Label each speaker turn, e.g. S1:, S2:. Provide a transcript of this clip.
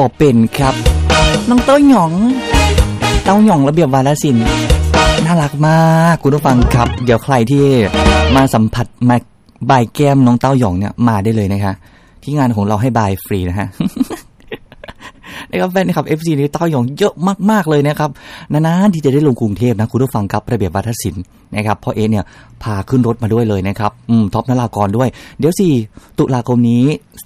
S1: อเป็นครับน้องเต้าหยองระเบียบวาทศิลป์น่ารักมากคุณผู้ฟังครับเดี๋ยวใครที่มาสัมผัสมาบายแก้มน้องเต้าหยองเนี่ยมาได้เลยนะคะที่งานของเราให้บายฟรีนะฮะ นะครับแฟนคลับ FC นี่เต้าหยองเยอะมากๆเลยนะครับนานๆที่จะได้ลงกรุงเทพนะคุณผู้ฟังครับระเบียบวาทศิลป์นะครับพ่อเอเนี่ยพาขึ้นรถมาด้วยเลยนะครับท็อปนรากรด้วยเดี๋ยว4ตุลาคมนี้